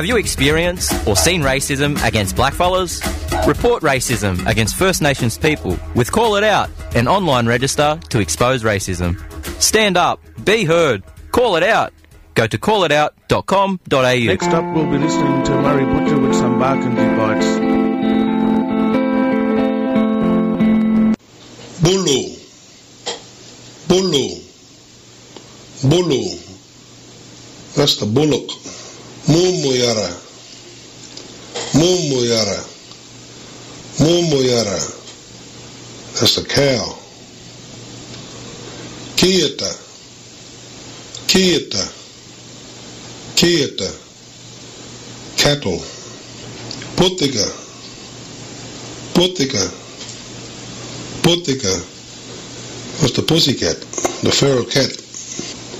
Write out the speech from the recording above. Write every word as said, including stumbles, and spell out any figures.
Have you experienced or seen racism against blackfellas? Report racism against First Nations people with Call It Out, an online register to expose racism. Stand up, be heard, call it out. Go to call it out dot com dot a u. Next up, we'll be listening to Murray Butcher with some Barkindji bites. Bulu, Bulu, Bulu. That's the bullock. Mumuyara, Mumuyara, Mumuyara. That's the cow. Kieta, Kieta, Kieta. Cattle. Putika, Putika, Putika. What's the pussycat? The feral cat.